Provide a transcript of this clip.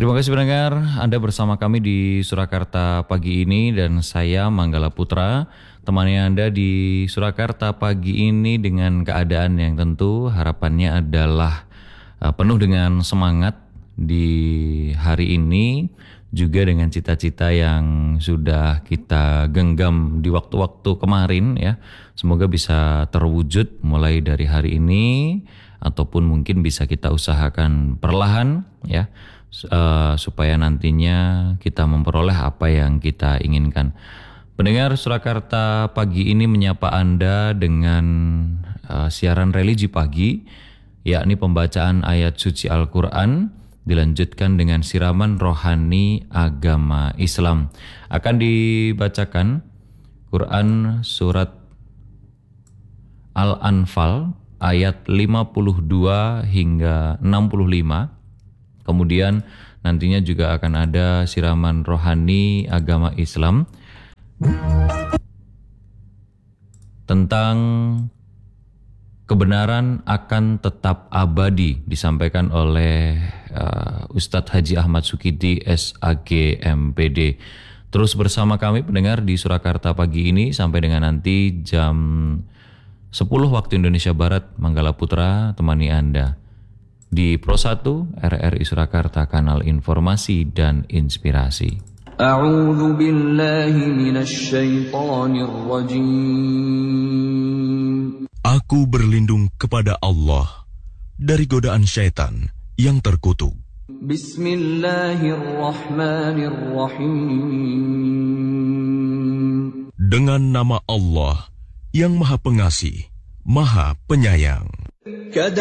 Terima kasih pendengar, Anda bersama kami di Surakarta pagi ini dan saya Manggala Putra, temani Anda di Surakarta pagi ini dengan keadaan yang tentu harapannya adalah penuh dengan semangat di hari ini, juga dengan cita-cita yang sudah kita genggam di waktu-waktu kemarin ya. Semoga bisa terwujud mulai dari hari ini ataupun mungkin bisa kita usahakan perlahan ya. Supaya nantinya kita memperoleh apa yang kita inginkan. Pendengar Surakarta pagi ini menyapa Anda dengan siaran religi pagi, yakni pembacaan ayat suci Al-Quran, dilanjutkan dengan siraman rohani agama Islam. Akan dibacakan Quran surat Al-Anfal ayat 52 hingga 65. Kemudian nantinya juga akan ada siraman rohani agama Islam tentang kebenaran akan tetap abadi, disampaikan oleh Ustadz Haji Ahmad Sukidi SAG MPD. Terus bersama kami pendengar di Surakarta pagi ini sampai dengan nanti jam 10 waktu Indonesia Barat. Manggala Putra temani Anda di Pro 1 RRI Surakarta, kanal informasi dan inspirasi. A'udzu billahi minasy syaithanir rajim. Aku berlindung kepada Allah dari godaan syaitan yang terkutuk. Bismillahirrahmanirrahim. Dengan nama Allah yang Maha Pengasih, Maha Penyayang.